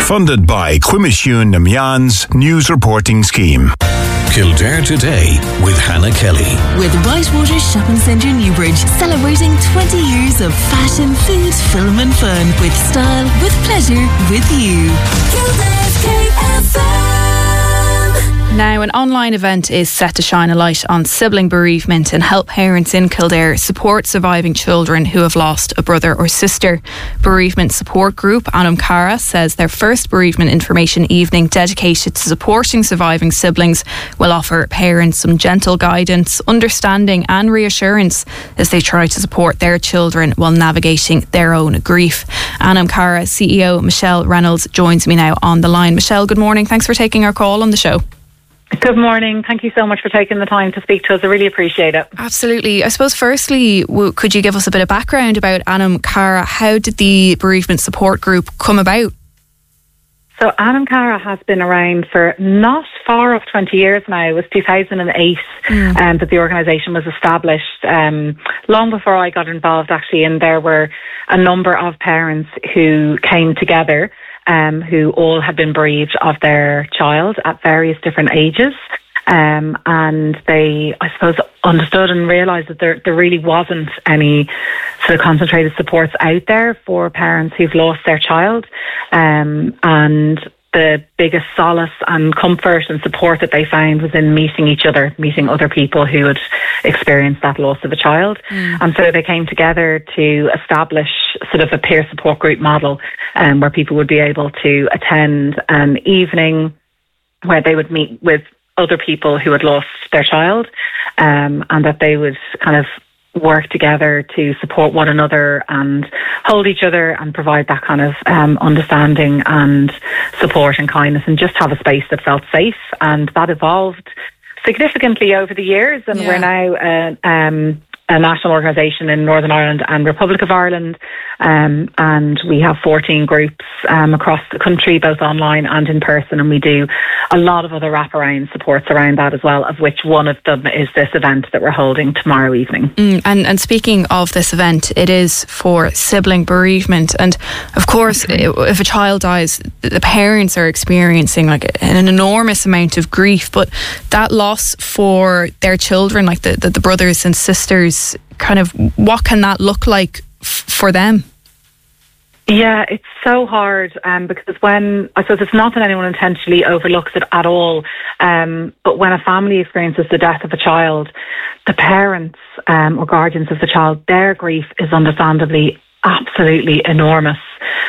Funded by Cuimisiún na Meán's News Reporting Scheme. Kildare Today with Hannah Kelly. With Whitewater Shopping Centre Newbridge, celebrating 20 years of fashion, food, film and fun. With style, with pleasure, with you. Kildare's KFM. Now, an online event is set to shine a light on sibling bereavement and help parents in Kildare support surviving children who have lost a brother or sister. Bereavement support group Anam Cara says their first bereavement information evening dedicated to supporting surviving siblings will offer parents some gentle guidance, understanding and reassurance as they try to support their children while navigating their own grief. Anam Cara CEO Michelle Reynolds joins me now on the line. Michelle, good morning. Thanks for taking our call on the show. Good morning. Thank you so much for taking the time to speak to us. I really appreciate it. Absolutely. I suppose firstly, could you give us a bit of background about Anam Cara? How did the bereavement support group come about? So Anam Cara has been around for not far off 20 years now. It was 2008 that the organisation was established, long before I got involved actually, and there were a number of parents who came together who all had been bereaved of their child at various different ages. And they, I suppose, understood and realised that there really wasn't any sort of concentrated supports out there for parents who've lost their child. And the biggest solace and comfort and support that they found was in meeting each other, meeting other people who had experienced that loss of a child. And so they came together to establish sort of a peer support group model where people would be able to attend an evening where they would meet with other people who had lost their child, and that they would kind of work together to support one another and hold each other and provide that kind of understanding and support and kindness, and just have a space that felt safe. And that evolved significantly over the years, and we're now a national organisation in Northern Ireland and Republic of Ireland, and we have 14 groups across the country, both online and in person, and we do a lot of other wraparound supports around that as well, of which one of them is this event that we're holding tomorrow evening. And speaking of this event, it is for sibling bereavement, and of course if a child dies, the parents are experiencing like an enormous amount of grief, but that loss for their children, like the brothers and sisters, kind of what can that look like for them? Yeah, it's so hard because when, I suppose it's not that anyone intentionally overlooks it at all, but when a family experiences the death of a child, the parents or guardians of the child, their grief is understandably absolutely enormous.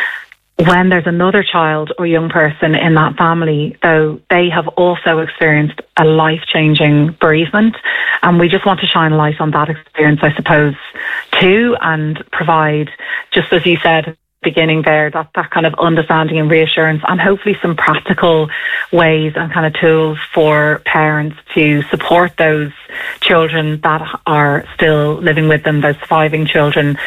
When there's another child or young person in that family, though, they have also experienced a life-changing bereavement. And we just want to shine a light on that experience, I suppose, too, and provide, just as you said at the beginning there, that kind of understanding and reassurance, and hopefully some practical ways and kind of tools for parents to support those children that are still living with them, those surviving children,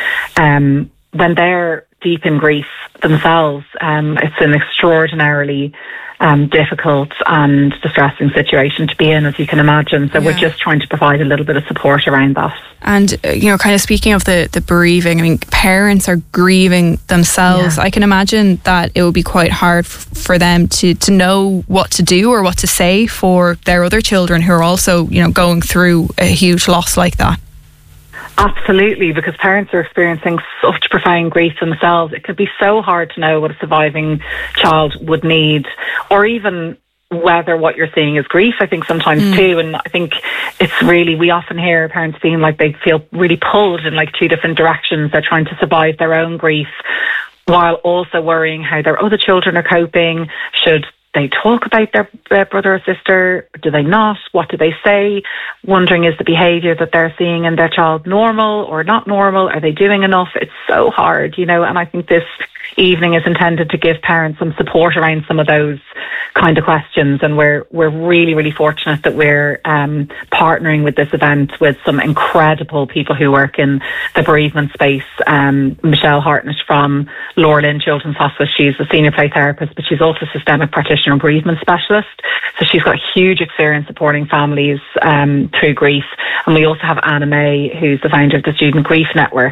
when they're deep in grief themselves. It's an extraordinarily difficult and distressing situation to be in, as you can imagine. So we're just trying to provide a little bit of support around that. And, kind of speaking of the bereaving, I mean, parents are grieving themselves. I can imagine that it would be quite hard for them to know what to do or what to say for their other children who are also, going through a huge loss like that. Absolutely, because parents are experiencing such profound grief themselves. It could be so hard to know what a surviving child would need, or even whether what you're seeing is grief, I think sometimes too. And I think it's really, we often hear parents feeling like they feel really pulled in like two different directions. They're trying to survive their own grief while also worrying how their other children are coping. Should they talk about their brother or sister? Do they not? What do they say? Wondering, is the behaviour that they're seeing in their child normal or not normal? Are they doing enough? It's so hard, and I think this evening is intended to give parents some support around some of those kind of questions, and we're really, really fortunate that we're partnering with this event with some incredible people who work in the bereavement space. Michelle Hartnett from Laura Lynn Children's Hospice, she's a senior play therapist, but she's also a systemic practitioner and bereavement specialist, so she's got huge experience supporting families through grief. And we also have Anna May, who's the founder of the Student Grief Network,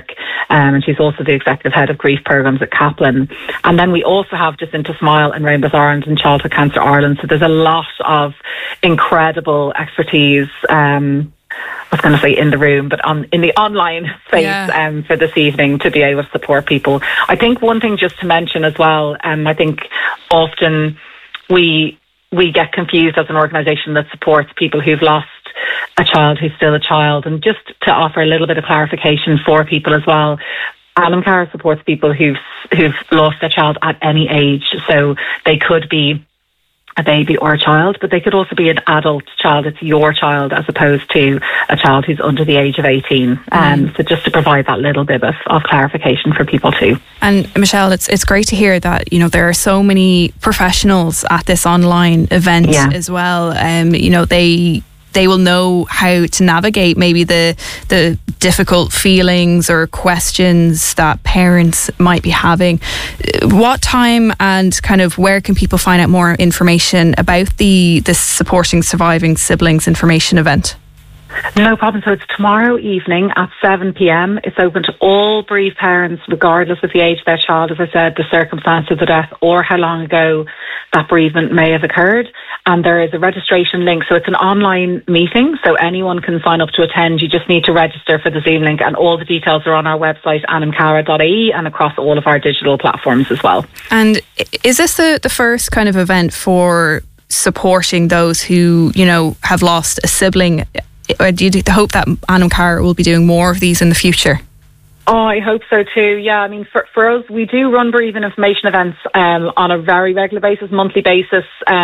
and she's also the executive head of grief programs at Kaplan. And then we also have Jacinta Smile and Rainbows Ireland and Childhood Cancer Ireland. So there's a lot of incredible expertise, I was going to say in the room, but in the online space for this evening to be able to support people. I think one thing just to mention as well, I think often we get confused as an organisation that supports people who've lost a child who's still a child. And just to offer a little bit of clarification for people as well, Anam Cara supports people who've lost a child at any age. So they could be a baby or a child, but they could also be an adult child. It's your child as opposed to a child who's under the age of 18. So just to provide that little bit of clarification for people too. And Michelle, it's great to hear that, you know, there are so many professionals at this online event as well. You know, they will know how to navigate maybe the difficult feelings or questions that parents might be having. What time and kind of where can people find out more information about the Supporting Surviving Siblings information event? No problem. So it's tomorrow evening at 7 p.m. It's open to all bereaved parents, regardless of the age of their child, as I said, the circumstance of the death, or how long ago that bereavement may have occurred. And there is a registration link. So it's an online meeting, so anyone can sign up to attend. You just need to register for the Zoom link, and all the details are on our website, animcara.ie, and across all of our digital platforms as well. And is this the first kind of event for supporting those who, you know, have lost a sibling? Or do you hope that Anam Cara will be doing more of these in the future? Oh, I hope so too. Yeah, I mean, for us, we do run bereavement information events on a very regular basis, monthly basis,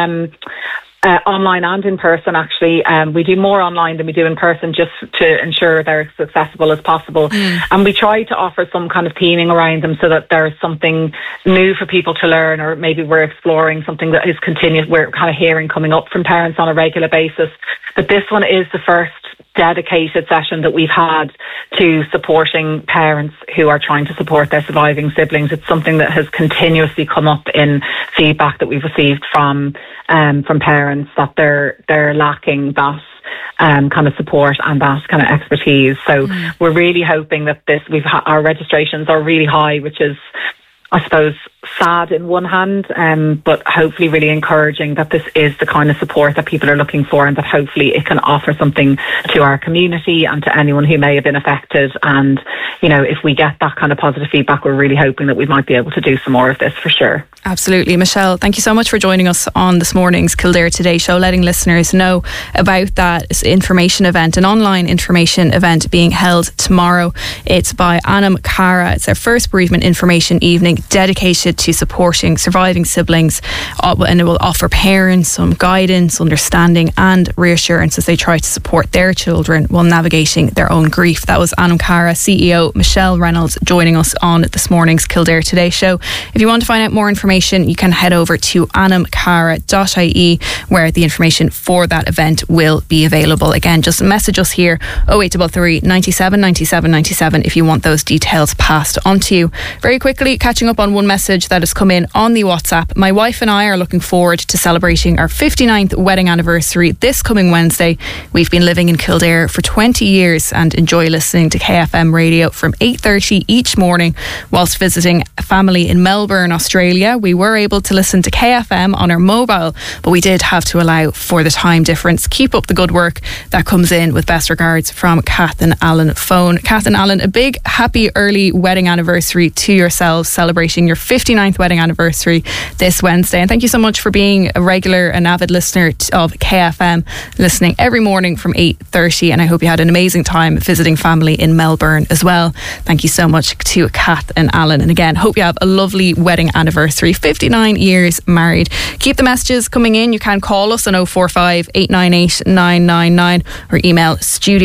online and in person, actually. We do more online than we do in person, just to ensure they're as accessible as possible. And we try to offer some kind of theming around them so that there's something new for people to learn, or maybe we're exploring something that is continuous, we're kind of hearing coming up from parents on a regular basis. But this one is the first dedicated session that we've had to supporting parents who are trying to support their surviving siblings. It's something that has continuously come up in feedback that we've received from parents, that they're lacking that kind of support and that kind of expertise. So we're really hoping that our registrations are really high, which is, I suppose, sad in one hand, but hopefully really encouraging that this is the kind of support that people are looking for, and that hopefully it can offer something to our community and to anyone who may have been affected. And, you know, if we get that kind of positive feedback, we're really hoping that we might be able to do some more of this for sure. Absolutely. Michelle, thank you so much for joining us on this morning's Kildare Today show, letting listeners know about that information event, an online information event being held tomorrow. It's by Anam Cara. It's their first bereavement information evening dedicated to supporting surviving siblings, and it will offer parents some guidance, understanding and reassurance as they try to support their children while navigating their own grief. That was Anam Cara CEO Michelle Reynolds joining us on this morning's Kildare Today show. If you want to find out more information, you can head over to animcara.ie, where the information for that event will be available. Again, just message us here 0833 97 97 97 if you want those details passed on to you. Very quickly, catching up on one message that has come in on the WhatsApp. My wife and I are looking forward to celebrating our 59th wedding anniversary this coming Wednesday. We've been living in Kildare for 20 years and enjoy listening to KFM radio from 8:30 each morning whilst visiting family in Melbourne, Australia. We were able to listen to KFM on our mobile, but we did have to allow for the time difference. Keep up the good work. That comes in with best regards from Kath and Alan Phone. Kath and Alan, a big happy early wedding anniversary to yourselves, celebrating your 59th wedding anniversary this Wednesday. And thank you so much for being a regular and avid listener of KFM, listening every morning from 8:30. And I hope you had an amazing time visiting family in Melbourne as well. Thank you so much to Kath and Alan. And again, hope you have a lovely wedding anniversary. 59 years married. Keep the messages coming in. You can call us on 045 898 999 or email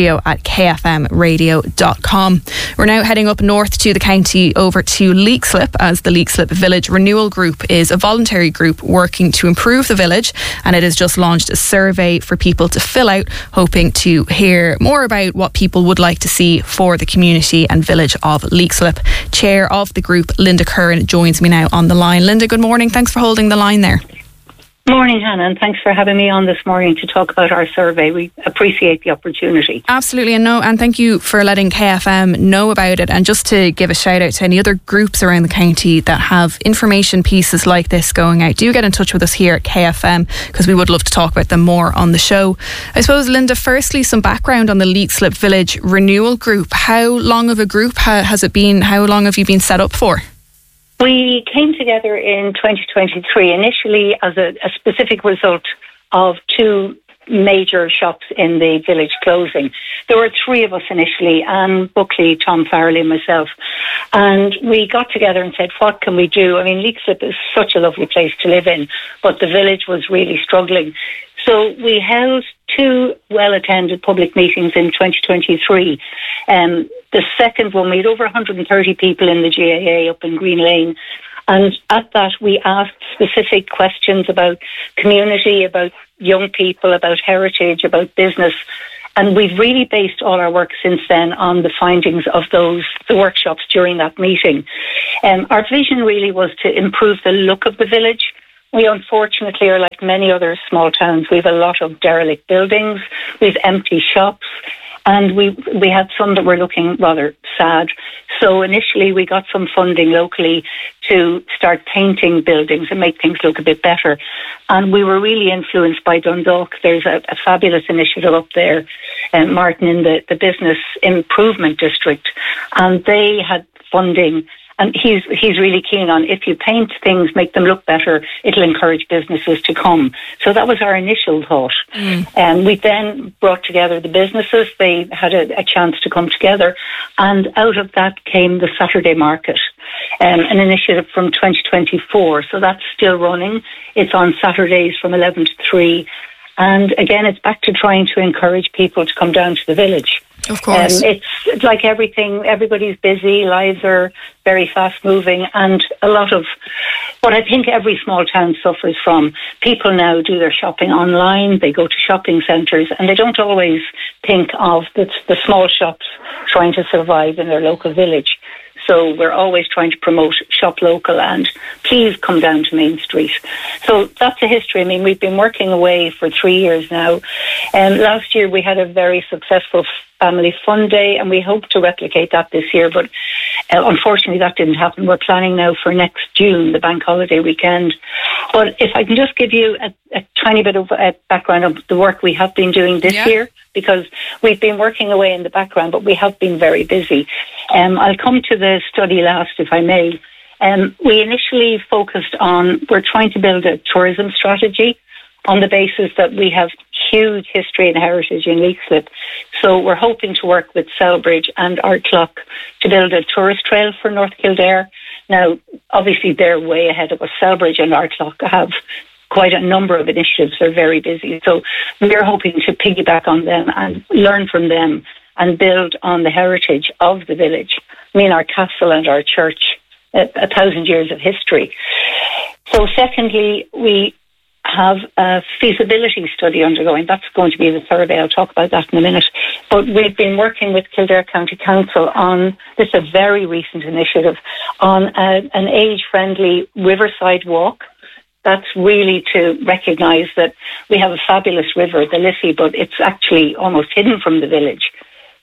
studio@kfmradio.com. We're now heading up north to the county over to Leixlip, as the Leixlip Village Renewal Group is a voluntary group working to improve the village, and it has just launched a survey for people to fill out, hoping to hear more about what people would like to see for the community and village of Leixlip. Chair of the group, Linda Curran, joins me now on the line. Linda, good morning. Thanks for holding the line there. Morning, Hannah, and thanks for having me on this morning to talk about our survey. We appreciate the opportunity. Absolutely, and thank you for letting KFM know about it. And just to give a shout out to any other groups around the county that have information pieces like this going out, do get in touch with us here at KFM, because we would love to talk about them more on the show. I suppose, Linda, firstly, some background on the Leixlip Village Renewal Group. How long of a group has it been? How long have you been set up for? We came together in 2023, initially as a specific result of two major shops in the village closing. There were three of us initially, Anne Buckley, Tom Farrelly and myself. And we got together and said, what can we do? I mean, Leixlip is such a lovely place to live in, but the village was really struggling. So we held two well-attended public meetings in 2023. The second one, we had over 130 people in the GAA up in Green Lane. And at that, we asked specific questions about community, about young people, about heritage, about business. And we've really based all our work since then on the findings of the workshops during that meeting. Our vision really was to improve the look of the village. We unfortunately are like many other small towns. We have a lot of derelict buildings, we have empty shops, and we had some that were looking rather sad. So initially we got some funding locally to start painting buildings and make things look a bit better. And we were really influenced by Dundalk. There's a fabulous initiative up there, Martin, in the Business Improvement District. And they had funding. And he's really keen on, if you paint things, make them look better, it'll encourage businesses to come. So that was our initial thought. And we then brought together the businesses. They had a chance to come together. And out of that came the Saturday Market, an initiative from 2024. So that's still running. It's on Saturdays from 11 to 3. And again, it's back to trying to encourage people to come down to the village. Of course. It's like everything, everybody's busy, lives are very fast moving, and a lot of what I think every small town suffers from. People now do their shopping online, they go to shopping centres, and they don't always think of the small shops trying to survive in their local village. So we're always trying to promote shop local and please come down to Main Street. So that's a history. I mean, we've been working away for 3 years now. Last year we had a very successful Family Fun Day, and we hope to replicate that this year. But unfortunately that didn't happen. We're planning now for next June, the bank holiday weekend. But if I can just give you a tiny bit of background of the work we have been doing this year, because we've been working away in the background, but we have been very busy. I'll come to the study last, if I may. We initially focused on, we're trying to build a tourism strategy on the basis that we have huge history and heritage in Leixlip. So we're hoping to work with Celbridge and Ardclough to build a tourist trail for North Kildare. Now, obviously, they're way ahead of us. Celbridge and Ardclough have quite a number of initiatives. They're very busy. So we're hoping to piggyback on them and learn from them and build on the heritage of the village. I mean, our castle and our church, 1,000 years of history. So secondly, we have a feasibility study undergoing. That's going to be the survey. I'll talk about that in a minute. But we've been working with Kildare County Council on this, a very recent initiative, on an age-friendly riverside walk. That's really to recognise that we have a fabulous river, the Liffey, but it's actually almost hidden from the village.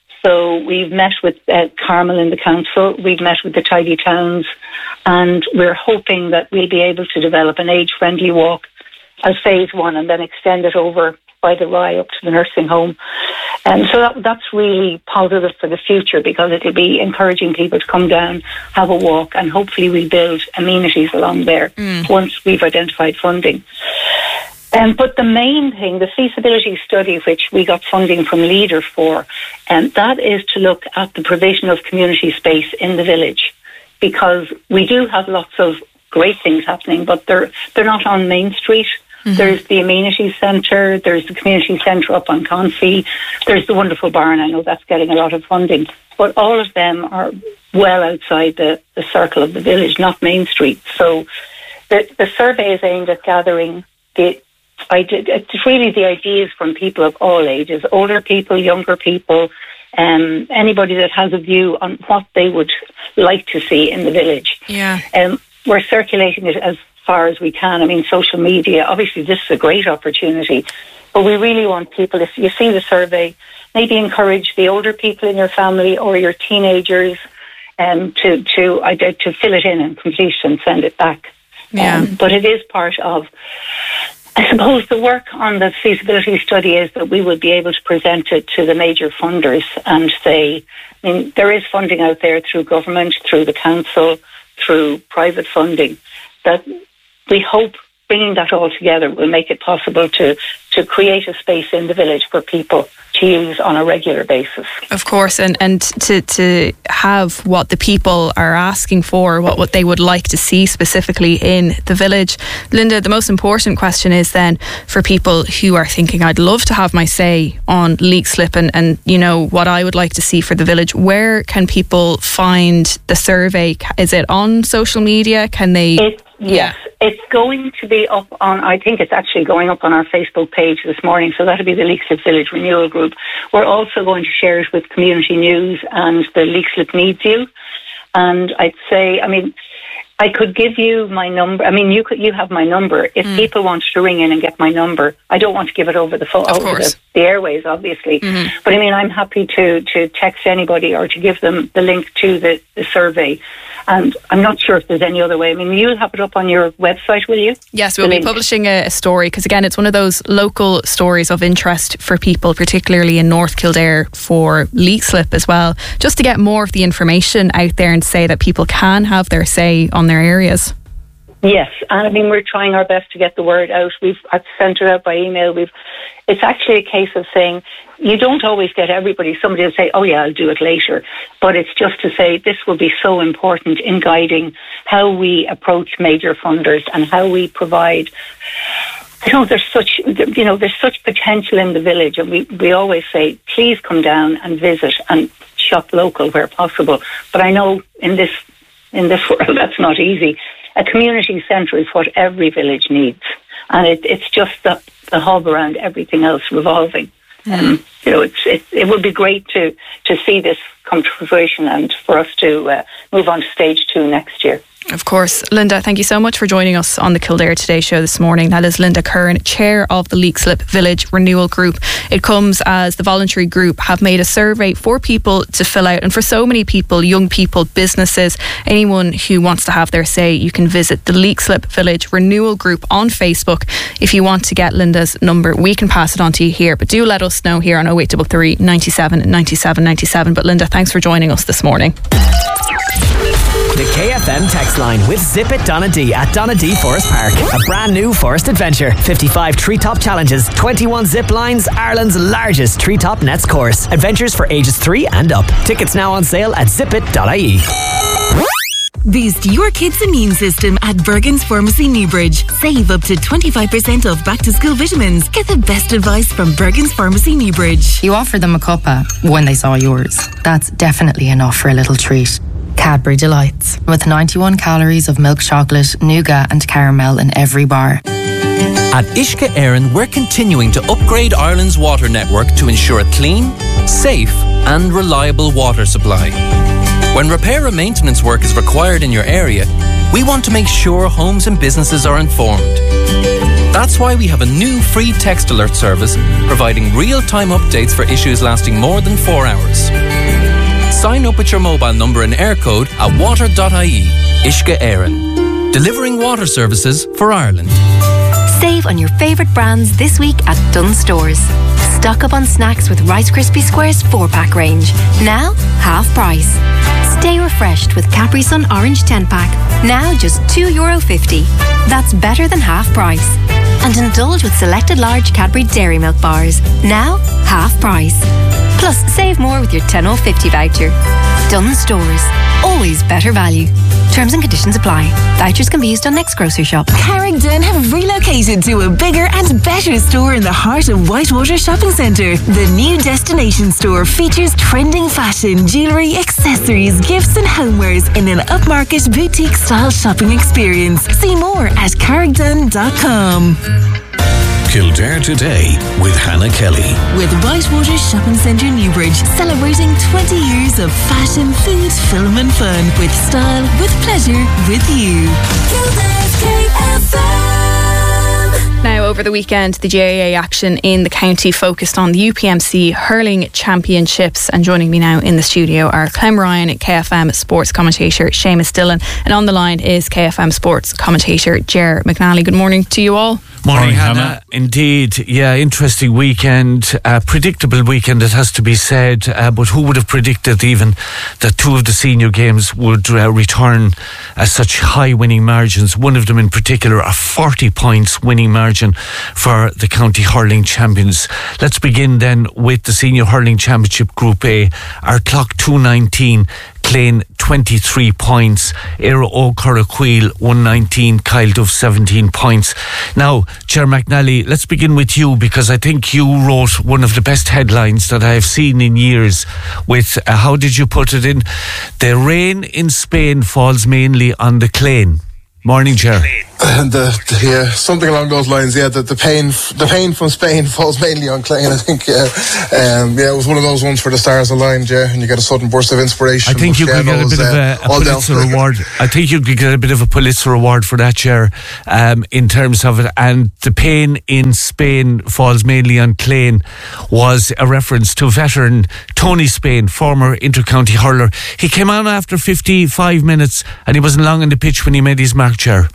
So we've met with Carmel in the council, we've met with the Tidy Towns, and we're hoping that we'll be able to develop an age-friendly walk as phase one and then extend it over by the Rye up to the nursing home. And so that's really positive for the future, because it'll be encouraging people to come down, have a walk, and hopefully we'll build amenities along there once we've identified funding. But the main thing, the feasibility study, which we got funding from Leader for, that is to look at the provision of community space in the village, because we do have lots of great things happening, but they're not on Main Street. There's the amenity centre, there's the community centre up on Confee, there's the wonderful barn. I know that's getting a lot of funding, but all of them are well outside the circle of the village, not Main Street. So the survey is aimed at gathering it's really the ideas from people of all ages, older people, younger people, anybody that has a view on what they would like to see in the village. Yeah. We're circulating it as far as we can. I mean, social media, obviously this is a great opportunity, but we really want people, if you see the survey, maybe encourage the older people in your family or your teenagers to fill it in and complete and send it back. Yeah. But it is part of, I suppose, the work on the feasibility study is that we would be able to present it to the major funders and say, I mean, there is funding out there through government, through the council, through private funding, that we hope bringing that all together will make it possible to create a space in the village for people to use on a regular basis. Of course, and to have what the people are asking for, what they would like to see specifically in the village. Linda, the most important question is then for people who are thinking, I'd love to have my say on Leixlip and you know, what I would like to see for the village. Where can people find the survey? Is it on social media? Can they... Yes, it's going to be up on, I think it's actually going up on our Facebook page this morning, so that'll be the Leixlip Village Renewal Group. We're also going to share it with Community News and the Leixlip Needs You. And I'd say, I mean, I could give you my number. I mean, you have my number. If people want to ring in and get my number, I don't want to give it over the phone, over the airways, obviously. Mm-hmm. But I mean, I'm happy to text anybody or to give them the link to the survey. And I'm not sure if there's any other way. I mean, you'll have it up on your website, will you? Yes, we'll be publishing a story, because again, it's one of those local stories of interest for people, particularly in North Kildare, for Leixlip as well, just to get more of the information out there and say that people can have their say on their areas. Yes, and I mean, we're trying our best to get the word out. I've sent it out by email. It's actually a case of saying, you don't always get everybody. Somebody will say, oh yeah, I'll do it later. But it's just to say this will be so important in guiding how we approach major funders and how we provide. You know, there's such potential in the village, and we always say, please come down and visit and shop local where possible. But I know in this world that's not easy. A community centre is what every village needs, and it's just the hub around everything else revolving. You know, it would be great to see this come to fruition and for us to move on to stage 2 next year. Of course. Linda, thank you so much for joining us on the Kildare Today show this morning. That is Linda Curran, chair of the Leixlip Village Renewal Group. It comes as the voluntary group have made a survey for people to fill out, and for so many people, young people, businesses, anyone who wants to have their say, you can visit the Leixlip Village Renewal Group on Facebook. If you want to get Linda's number, we can pass it on to you here, but do let us know here on 0833 97 97 97. But Linda, thanks for joining us this morning. The KFM text line with Zip It Donadee at Donadee Forest Park. A brand new forest adventure. 55 treetop challenges, 21 zip lines, Ireland's largest treetop nets course. Adventures for ages 3 and up. Tickets now on sale at zipit.ie. Boost your kids' immune system at Bergen's Pharmacy Newbridge. Save up to 25% off back-to-school vitamins. Get the best advice from Bergen's Pharmacy Newbridge. You offered them a cuppa when they saw yours. That's definitely enough for a little treat. Cadbury Delights, with 91 calories of milk chocolate, nougat and caramel in every bar. At Uisce Éireann, we're continuing to upgrade Ireland's water network to ensure a clean, safe and reliable water supply. When repair and maintenance work is required in your area, we want to make sure homes and businesses are informed. That's why we have a new free text alert service providing real-time updates for issues lasting more than 4 hours. Sign up with your mobile number and air code at water.ie. Uisce Éireann, delivering water services for Ireland. Save on your favourite brands this week at Dunnes Stores. Stock up on snacks with Rice Krispie Squares 4-pack range. Now, half price. Stay refreshed with Capri Sun Orange 10-pack. Now just €2.50. That's better than half price. And indulge with selected large Cadbury Dairy Milk bars. Now, half price. Plus, save more with your 10 off 50 voucher. Dunnes Stores. Always better value. Terms and conditions apply. Vouchers can be used on next grocery shop. Carrickdon have relocated to a bigger and better store in the heart of Whitewater Shopping Centre. The new destination store features trending fashion, jewellery, accessories, gifts and homewares in an upmarket boutique style shopping experience. See more at carrickdon.com. Kildare Today with Hannah Kelly. With Whitewater Shopping Centre Newbridge, celebrating 20 years of fashion, food, film and fun. With style, with pleasure, with you. Kildare's KFM. over the weekend, the GAA action in the county focused on the UPMC Hurling Championships, and joining me now in the studio are Clem Ryan, KFM sports commentator Seamus Dillon, and on the line is KFM sports commentator Ger McNally. Good morning to you all. Morning, Hannah. Indeed, yeah, interesting weekend, predictable weekend, it has to be said, but who would have predicted even that two of the senior games would return such high winning margins, one of them in particular a 40 points winning margin for the county hurling champions. Let's begin then with the senior hurling championship Group A. Ardclough 219, Clane 23 points, Éire Óg Corraquail 119, Kyle Duff 17 points. Now, Ger McNally, let's begin with you, because I think you wrote one of the best headlines that I have seen in years with, how did you put it in? The rain in Spain falls mainly on the Clane. Morning, Ger. And yeah, something along those lines. Yeah, the pain from Spain falls mainly on Clane. I think. It was one of those ones where the stars aligned. Yeah, and you get a sudden burst of inspiration. I think you could get a bit of a Pulitzer award. I think you could get a bit of a Pulitzer award for that, Ger, in terms of it. And the pain in Spain falls mainly on Clane was a reference to veteran Tony Spain, former intercounty hurler. He came on after 55 minutes, and he wasn't long on the pitch when he made his mark, Ger.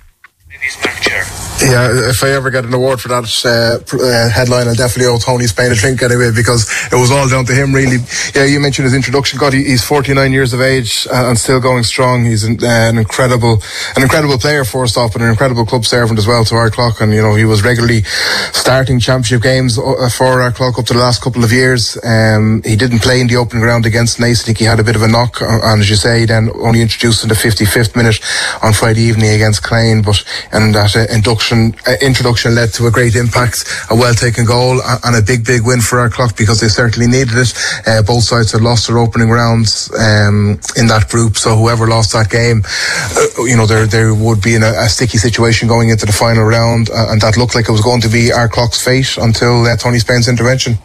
Yeah, if I ever get an award for that headline, I'll definitely owe Tony Spain a drink anyway, because it was all down to him, really. Yeah, you mentioned his introduction. God, he's 49 years of age and still going strong. He's an incredible player, first off, but an incredible club servant as well to Ardclough. And, you know, he was regularly starting championship games for Ardclough up to the last couple of years. He didn't play in the opening round against Naas. I think he had a bit of a knock, and as you say, then only introduced in the 55th minute on Friday evening against Clane. And that introduction led to a great impact, a well taken goal, and a big win for Ardclough, because they certainly needed it. Both sides had lost their opening rounds in that group, so whoever lost that game, there would be in a sticky situation going into the final round, and that looked like it was going to be Ardclough's fate until Tony Spain's intervention.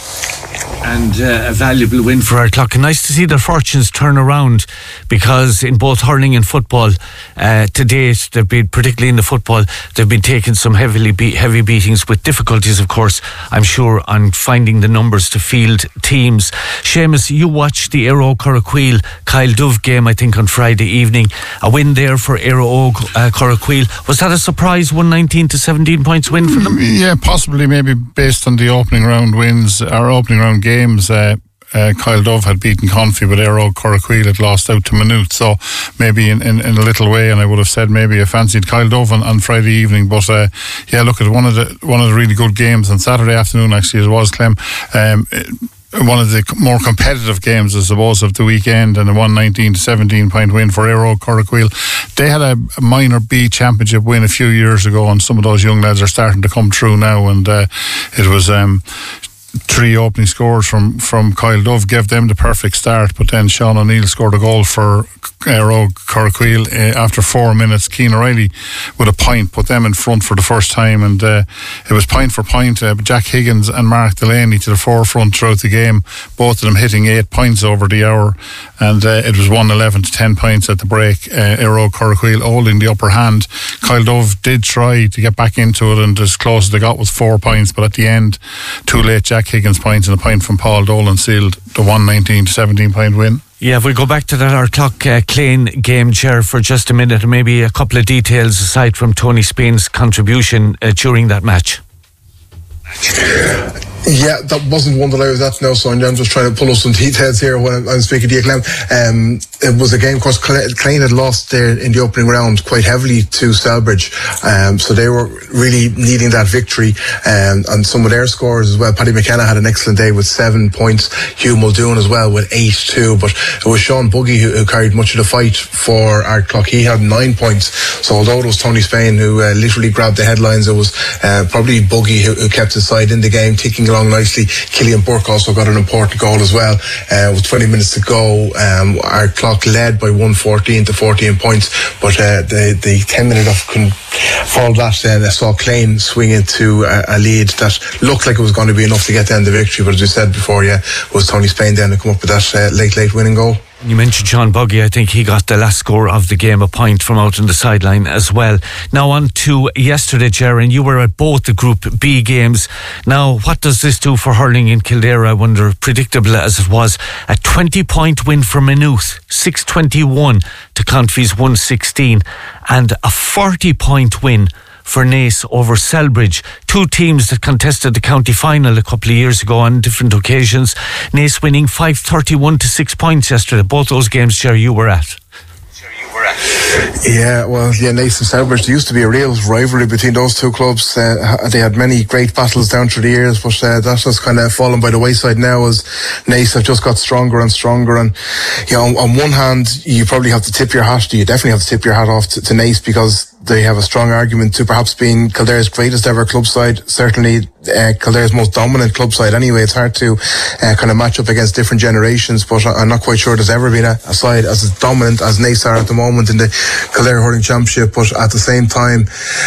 And a valuable win for Ardclough. Nice to see their fortunes turn around, because in both hurling and football to date, they've been, particularly in the football, they've been taking some heavy beatings, with difficulties, of course, I'm sure, on finding the numbers to field teams. Seamus, you watched the Éire Óg Corraquail Kyle Duff game, I think, on Friday evening. A win there for Éire Óg Corraquail. Was that a surprise 119 to 17 points win for them? Yeah, possibly, maybe based on the opening round wins, or opening round games. Kyle Duff had beaten Confi, but Éire Óg Corraquail had lost out to Maynooth, so maybe in a little way, and I would have said maybe I fancied Kyle Duff on Friday evening. But look at one of the really good games on Saturday afternoon, actually, it was, Clem. One of the more competitive games, I suppose, of the weekend, and a 119 to 17 point win for Éire Óg Corraquail. They had a minor B championship win a few years ago, and some of those young lads are starting to come through now, and it was 3 opening scores from Kyle Duff gave them the perfect start, but then Sean O'Neill scored a goal for Éire Óg Corraquail after 4 minutes. Cian O'Reilly with a point put them in front for the first time, and it was point for point. Jack Higgins and Mark Delaney to the forefront throughout the game, both of them hitting 8 points over the hour, and it was 111 to 10 points at the break. Éire Óg Corraquail holding the upper hand. Kyle Duff did try to get back into it, and as close as they got was 4 points, but at the end, too late. Jack Higgins points and a point from Paul Dolan sealed the 119 to 17 point win. Yeah, if we go back to that Ardclough Clane game, Ger, for just a minute, and maybe a couple of details aside from Tony Spain's contribution during that match. Yeah, that wasn't one that I was at now, so I'm just trying to pull up some details here when I'm speaking to you, Clem. It was a game, of course, Clane had lost there in the opening round quite heavily to Selbridge, so they were really needing that victory, and some of their scores as well. Paddy McKenna had an excellent day with 7 points, Hugh Muldoon as well with 8 too, but it was Sean Buggy who carried much of the fight for Ardclough. He had 9 points, so although it was Tony Spain who literally grabbed the headlines, it was probably Buggy who kept his side in the game, ticking along nicely. Killian Burke also got an important goal as well. With 20 minutes to go, Ardclough led by 114 to 14 points, but the 10 minute off couldn't fall that. I saw Clane swing into a lead that looked like it was going to be enough to get them the victory, but as we said before, it was Tony Spain then to come up with that late winning goal. You mentioned Sean Buggy. I think he got the last score of the game, a point from out on the sideline as well. Now on to yesterday, Jaron. You were at both the Group B games. Now, what does this do for hurling in Kildare, I wonder? Predictable as it was, a 20-point win for Maynooth, 621 to Confey's 116, and a 40-point win for Naas over Selbridge. Two teams that contested the county final a couple of years ago on different occasions. Naas winning 531 to 6 points yesterday. Both those games, Jerry, you were at. Yeah, well, Naas and Selbridge, there used to be a real rivalry between those two clubs. They had many great battles down through the years, but that has kind of fallen by the wayside now as Naas have just got stronger and stronger. And on one hand, you probably have to tip your hat. You definitely have to tip your hat off to Naas, because they have a strong argument to perhaps being Kildare's greatest ever club side. Certainly Kildare's most dominant club side. Anyway, it's hard to kind of match up against different generations, but I'm not quite sure there's ever been a side as dominant as Naas are at the moment in the Kildare Hurling Championship. But at the same time,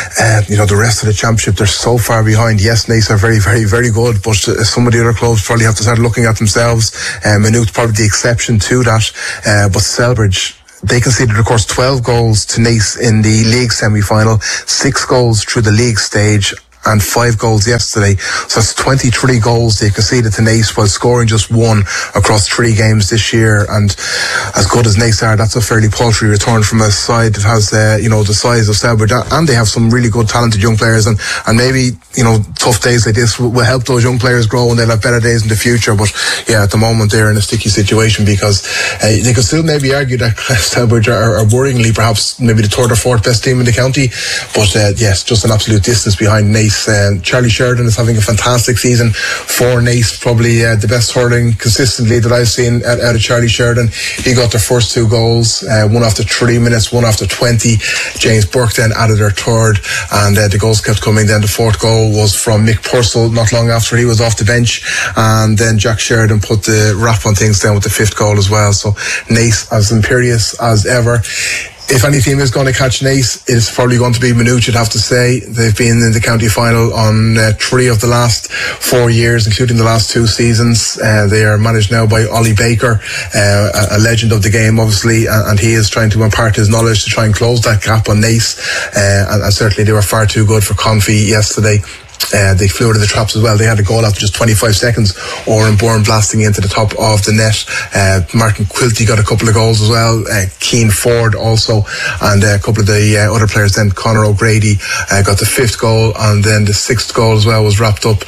the rest of the championship, they're so far behind. Yes, Naas are very, very, very good, but some of the other clubs probably have to start looking at themselves. Maynooth probably the exception to that, but Selbridge, they conceded, of course, 12 goals to Naas in the league semi-final, 6 goals through the league stage, and 5 goals yesterday. So that's 23 goals they conceded to Naas while scoring just 1 across 3 games this year. And as good as Naas are, that's a fairly paltry return from a side that has, the size of Selbridge. And they have some really good, talented young players. And maybe, tough days like this will help those young players grow and they'll have better days in the future. But yeah, at the moment they're in a sticky situation because they could still maybe argue that Selbridge are worryingly perhaps maybe the 3rd or 4th best team in the county. But yes, just an absolute distance behind Naas. Charlie Sheridan is having a fantastic season for Naas, probably the best hurling consistently that I've seen out of Charlie Sheridan. He got their first 2 goals, one after 3 minutes, one after 20. James Burke then added their 3rd, and the goals kept coming. Then the 4th goal was from Mick Purcell not long after he was off the bench, and then Jack Sheridan put the wrap on things down with the 5th goal as well. So Naas as imperious as ever. If any team is going to catch Naas, it's probably going to be Maynooth, you'd have to say. They've been in the county final on 3 of the last 4 years, including the last 2 seasons. They are managed now by Ollie Baker, a legend of the game, obviously, and he is trying to impart his knowledge to try and close that gap on Naas. And certainly they were far too good for Confey yesterday. They flew out of the traps as well. They had a goal after just 25 seconds. Oren Bourne blasting into the top of the net. Martin Quilty got a couple of goals as well. Keane Ford also. And a couple of the other players then. Conor O'Grady got the 5th goal. And then the 6th goal as well was wrapped up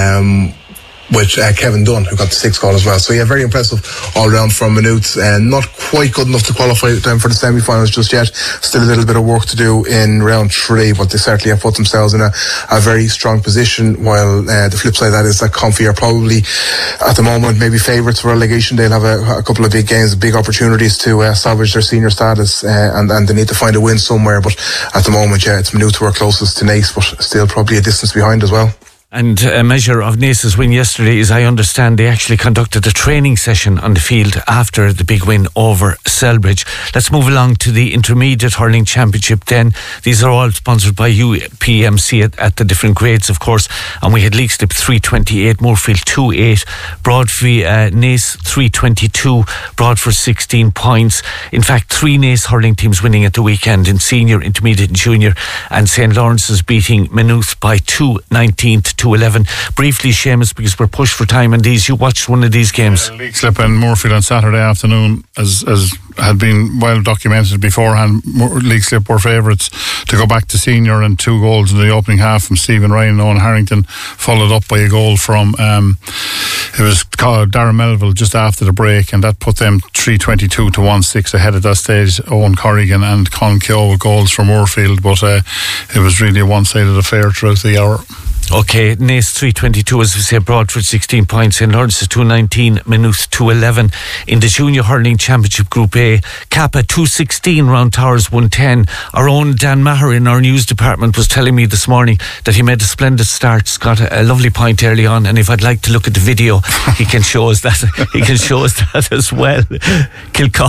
with Kevin Dunn, who got the 6th goal as well. So yeah, very impressive all round from Maynooth. Not quite good enough to qualify them for the semi-finals just yet. Still a little bit of work to do in round 3, but they certainly have put themselves in a very strong position, while the flip side of that is that Confey are probably at the moment maybe favourites for relegation. They'll have a couple of big games, big opportunities to salvage their senior status, and they need to find a win somewhere. But at the moment, yeah, it's Maynooth who are closest to Naas, but still probably a distance behind as well. And a measure of Naas's win yesterday is, I understand, they actually conducted a training session on the field after the big win over Selbridge. Let's move along to the Intermediate Hurling Championship then. These are all sponsored by UPMC at the different grades, of course. And we had Leixlip 328, Moorfield 28, Broadford, Naas 322, Broadford 16 points. In fact, 3 Naas hurling teams winning at the weekend in senior, intermediate and junior, and St. Lawrence's beating Maynooth by 2-19 to 2-11. Briefly, Seamus, because we're pushed for time on these, you watched one of these games. Leixlip and Moorfield on Saturday afternoon, as had been well documented beforehand. Leixlip were favourites to go back to senior, and 2 goals in the opening half from Stephen Ryan and Owen Harrington, followed up by a goal from it was Darren Melville just after the break, and that put them 322 to 1-6 ahead at that stage. Owen Corrigan and Con Keogh with goals from Moorfield, but it was really a one-sided affair throughout the hour. Okay, Naas 322, as we say, Broadford 16 points, St. Lawrence 219, Maynooth 211. In the Junior Hurling Championship Group A, Kappa 216, Round Towers 110. Our own Dan Maher in our news department was telling me this morning that he made a splendid start. He's got a lovely point early on, and if I'd like to look at the video, he can show us that. He can show us that as well. Kilcock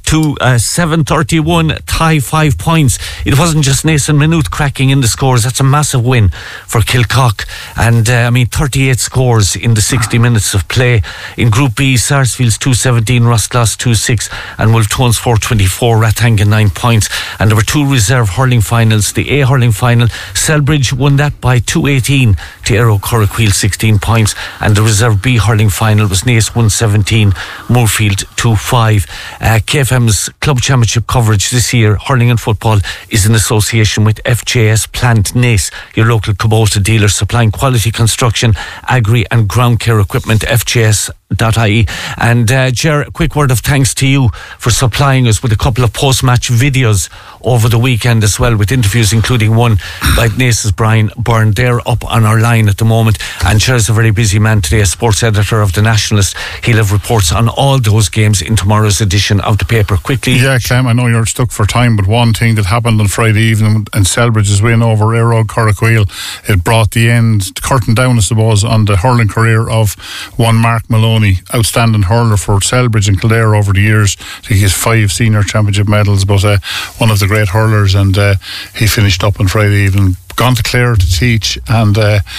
to 7-31, tie 5 points. It wasn't just Nason Maynooth cracking in the scores. That's a massive win for Kilcock. And 38 scores in the 60 minutes of play. In Group B, Sarsfield's 217, Rosclass 26, and Wolftones 424, Rathangan 9 points. And there were 2 reserve hurling finals. The A hurling final, Selbridge won that by 218 to Aero Corriqueel 16 points, and the reserve B hurling final was Naas 117, Moorfield 2-5. KFM's club championship coverage this year, hurling and football, is in association with FJS Plant Naas, your local Kubota dealer supplying quality construction, agri and ground care equipment. FJS.ie. And Ger, a quick word of thanks to you for supplying us with a couple of post-match videos over the weekend as well, with interviews including one by Naas's Brian Byrne. They're up on our line at the moment, and Ger's a very busy man today as sports editor of The Nationalist. He'll have reports on all those games in tomorrow's edition of the paper. Quickly. Yeah, Clem, I know you're stuck for time, but one thing that happened on Friday evening and Selbridge's win over Aero Corriqueel, it brought the curtain down, I suppose, on the hurling career of one Mark Maloney, outstanding hurler for Selbridge and Kildare over the years. I think he has 5 senior championship medals, but one of the great hurlers, and he finished up on Friday evening. Gone to Clare to teach, and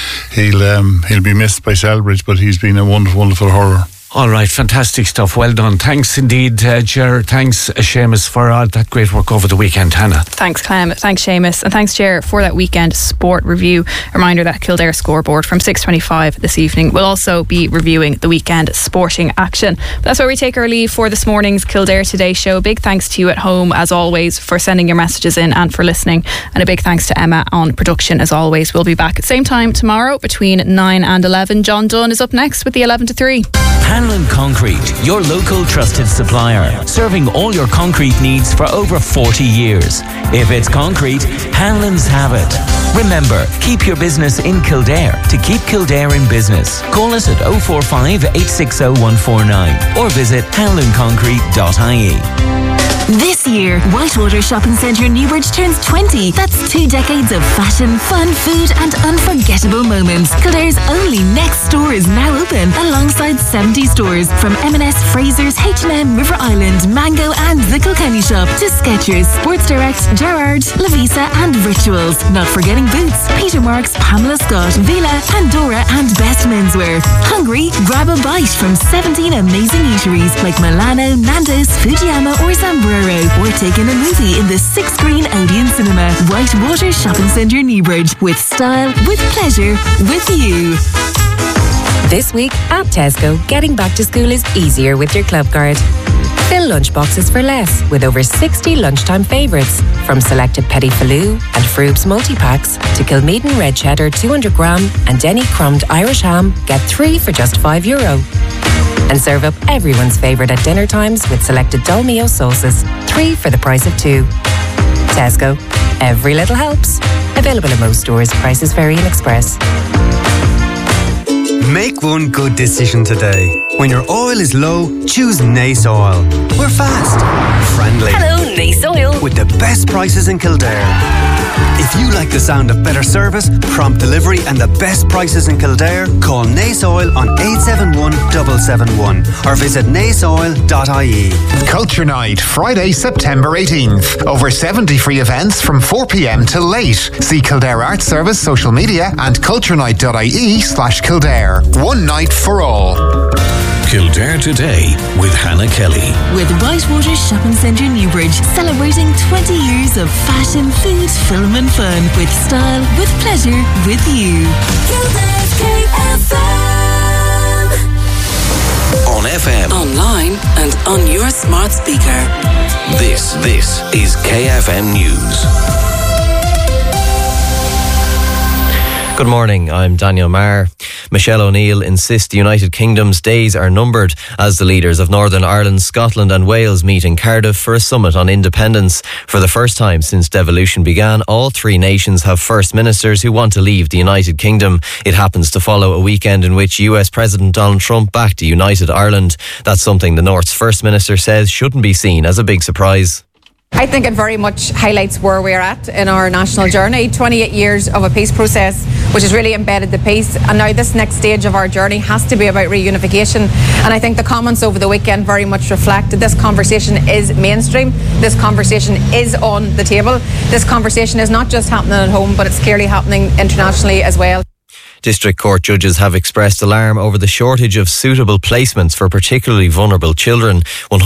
he'll be missed by Selbridge, but he's been a wonderful hurler. All right, fantastic stuff. Well done. Thanks indeed, Ger. Thanks, Seamus, for all that great work over the weekend. Hannah. Thanks, Clem. Thanks, Seamus. And thanks, Ger, for that weekend sport review. Reminder that Kildare scoreboard from 6:25 this evening will also be reviewing the weekend sporting action. But that's where we take our leave for this morning's Kildare Today show. Big thanks to you at home, as always, for sending your messages in and for listening. And a big thanks to Emma on production, as always. We'll be back at the same time tomorrow between 9 and 11. John Dunn is up next with the 11 to 3. Hanlon Concrete, your local trusted supplier, serving all your concrete needs for over 40 years. If it's concrete, Hanlon's have it. Remember, keep your business in Kildare to keep Kildare in business. Call us at 045 860 149 or visit hanlonconcrete.ie. This year, Whitewater Shopping Centre Newbridge turns 20. That's 2 decades of fashion, fun, food and unforgettable moments. Kildare's only next store is now open, alongside 70 stores from M&S, Fraser's, H&M, River Island, Mango and the Kilkenny Shop to Skechers, Sports Direct, Gerrard, Lavisa and Rituals. Not forgetting Boots, Peter Marks, Pamela Scott, Vila, Pandora and Best Menswear. Hungry? Grab a bite from 17 amazing eateries like Milano, Nando's, Fujiyama or Zambrero. Or take in a movie in the 6-screen Odeon Cinema. Whitewater Shopping Centre Newbridge. With style, with pleasure, with you. This week at Tesco, getting back to school is easier with your club card. Fill lunchboxes for less with over 60 lunchtime favourites. From selected Petit Faloo and Froobs multi-packs to Kilmeaden Red Cheddar 200 gram and Denny Crumbed Irish Ham, get 3 for just €5. And serve up everyone's favourite at dinner times with selected Dolmio sauces, 3 for the price of 2. Tesco. Every little helps. Available in most stores. Prices vary in Express. Make one good decision today. When your oil is low, choose Naas Oil. We're fast, friendly. Hello, Naas Oil. With the best prices in Kildare. If you like the sound of better service, prompt delivery and the best prices in Kildare, call Naas Oil on 871 771 or visit naasoil.ie. Culture Night, Friday, September 18th. Over 70 free events from 4 p.m. till late. See Kildare Arts Service social media and culturenight.ie/Kildare. One night for all. Kildare Today with Hannah Kelly. With Whitewater Shopping Centre Newbridge, celebrating 20 years of fashion, food, film and fun. With style, with pleasure, with you. Kildare's KFM. On FM. Online and on your smart speaker. This is KFM News. Good morning, I'm Daniel Marr. Michelle O'Neill insists the United Kingdom's days are numbered as the leaders of Northern Ireland, Scotland and Wales meet in Cardiff for a summit on independence. For the first time since devolution began, all 3 nations have first ministers who want to leave the United Kingdom. It happens to follow a weekend in which US President Donald Trump backed a united Ireland. That's something the North's first minister says shouldn't be seen as a big surprise. I think it very much highlights where we're at in our national journey. 28 years of a peace process which has really embedded the peace, and now this next stage of our journey has to be about reunification. And I think the comments over the weekend very much reflect that this conversation is mainstream, this conversation is on the table, this conversation is not just happening at home, but it's clearly happening internationally as well. District Court judges have expressed alarm over the shortage of suitable placements for particularly vulnerable children.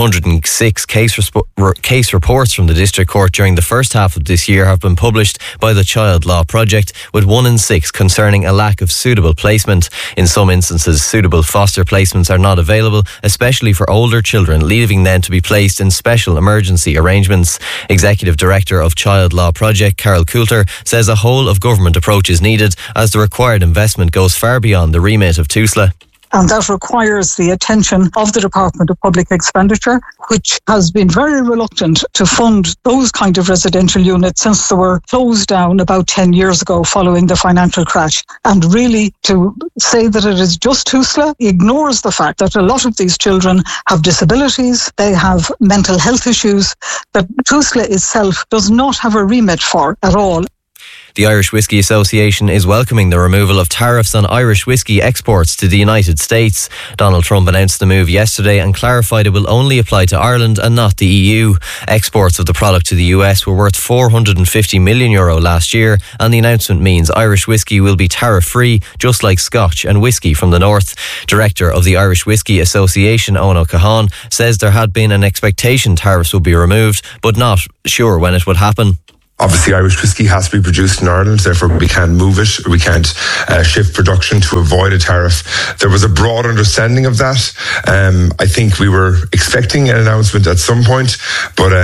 106 case reports from the District Court during the first half of this year have been published by the Child Law Project, with 1 in 6 concerning a lack of suitable placement. In some instances, suitable foster placements are not available, especially for older children, leaving them to be placed in special emergency arrangements. Executive Director of Child Law Project, Carol Coulter, says a whole of government approach is needed as the required investment goes far beyond the remit of TUSLA. And that requires the attention of the Department of Public Expenditure, which has been very reluctant to fund those kind of residential units since they were closed down about 10 years ago following the financial crash. And really to say that it is just TUSLA ignores the fact that a lot of these children have disabilities, they have mental health issues that TUSLA itself does not have a remit for at all. The Irish Whisky Association is welcoming the removal of tariffs on Irish whisky exports to the United States. Donald Trump announced the move yesterday and clarified it will only apply to Ireland and not the EU. Exports of the product to the US were worth €450 million last year, and the announcement means Irish whisky will be tariff-free, just like Scotch and whisky from the north. Director of the Irish Whisky Association, Owen O'Cahan, says there had been an expectation tariffs would be removed, but not sure when it would happen. Obviously, Irish whisky has to be produced in Ireland, therefore we can't move it, we can't shift production to avoid a tariff. There was a broad understanding of that. I think we were expecting an announcement at some point, but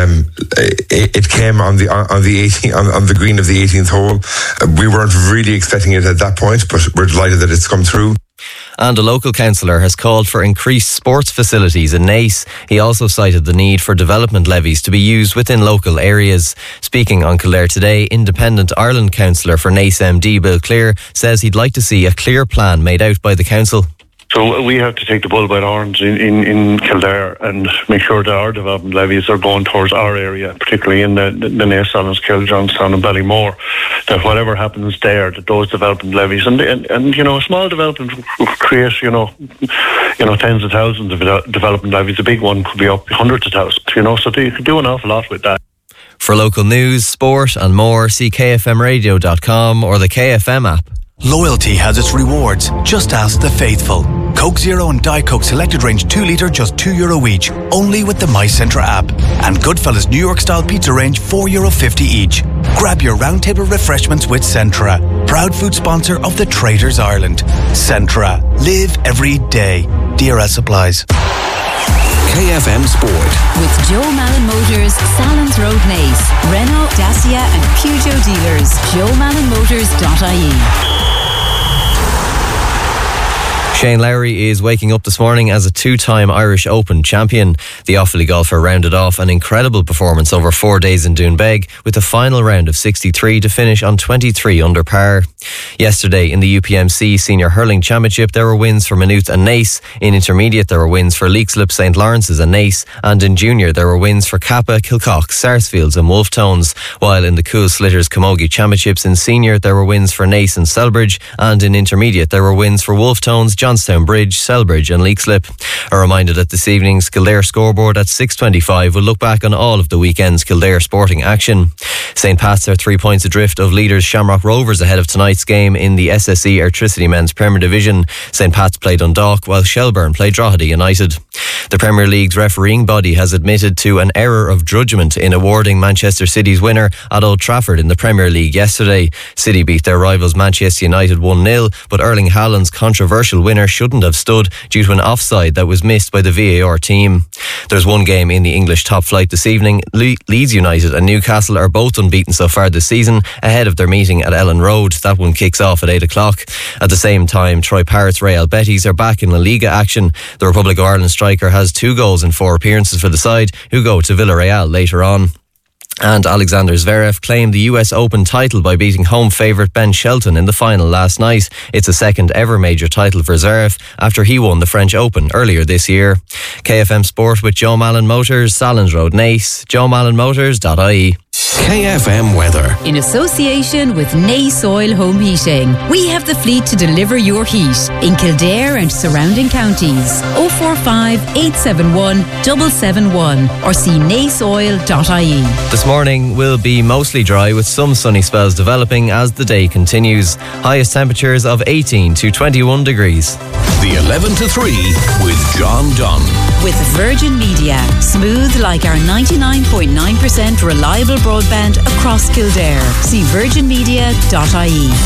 it came on the green of the 18th hole. We weren't really expecting it at that point, but we're delighted that it's come through. And a local councillor has called for increased sports facilities in Naas. He also cited the need for development levies to be used within local areas. Speaking on Kildare Today, Independent Ireland councillor for Naas MD Bill Clear says he'd like to see a clear plan made out by the council. So we have to take the bull by the horns in Kildare and make sure that our development levies are going towards our area, particularly in the Naas, Ballinasloe, Johnstown and Ballymore, that whatever happens there, that those development levies, and a small development create, tens of thousands of development levies. A big one could be up hundreds of thousands, so they could do an awful lot with that. For local news, sport and more, see kfmradio.com or the KFM app. Loyalty has its rewards. Just ask the faithful. Coke Zero and Diet Coke Selected Range 2 litre just €2 each, only with the MyCentra app. And Goodfellas New York Style Pizza Range €4.50 each. Grab your roundtable refreshments with Centra, proud food sponsor of the Traders Ireland. Centra. Live every day. DRS supplies. KFM Sport. With Joe Malin Motors, Salons Road Naas, Renault, Dacia and Peugeot dealers. JoeMalinMotors.ie. Shane Lowry is waking up this morning as a two-time Irish Open champion. The Offaly golfer rounded off an incredible performance over 4 days in Doonbeg with a final round of 63 to finish on 23 under par. Yesterday in the UPMC Senior Hurling Championship there were wins for Maynooth and Naas. In intermediate there were wins for Leixlip, St Lawrence's and Naas, and in junior there were wins for Kappa, Kilcock, Sarsfields and Wolftones, while in the Cool Slitters Camogie Championships in senior there were wins for Naas and Selbridge, and in intermediate there were wins for Wolftones, Johnstown Bridge, Selbridge and Leixlip. A reminder that this evening's Kildare scoreboard at 6:25 will look back on all of the weekend's Kildare sporting action. St Pat's are 3 points adrift of leaders Shamrock Rovers ahead of tonight's game in the SSE Airtricity Men's Premier Division. St Pat's played Dundalk while Shelbourne played Drogheda United. The Premier League's refereeing body has admitted to an error of judgment in awarding Manchester City's winner at Old Trafford in the Premier League yesterday. City beat their rivals Manchester United 1-0, but Erling Haaland's controversial winner shouldn't have stood due to an offside that was missed by the VAR team. There's one game in the English top flight this evening. Leeds United and Newcastle are both unbeaten so far this season ahead of their meeting at Ellen Road. That one kicks off at 8 o'clock. At the same time, Troy Parrott's Real Betis are back in La Liga action. The Republic of Ireland striker has 2 goals in 4 appearances for the side, who go to Villarreal later on. And Alexander Zverev claimed the US Open title by beating home favourite Ben Shelton in the final last night. It's a second ever major title for Zverev after he won the French Open earlier this year. KFM Sport with Joe Malin Motors, Salins Road, Naas, joemallinmotors.ie. KFM weather. In association with Naas Oil Home Heating. We have the fleet to deliver your heat in Kildare and surrounding counties. 045 871 771 or see naasoil.ie. This morning will be mostly dry with some sunny spells developing as the day continues. Highest temperatures of 18 to 21 degrees. The 11 to 3 with John Dunn. With Virgin Media. Smooth like our 99.9% reliable broadband across Kildare. See virginmedia.ie.